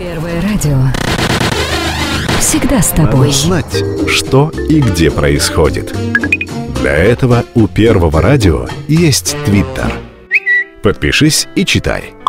Первое радио всегда с тобой. Надо знать, что и где происходит. Для этого у Первого радио есть Твиттер. Подпишись и читай.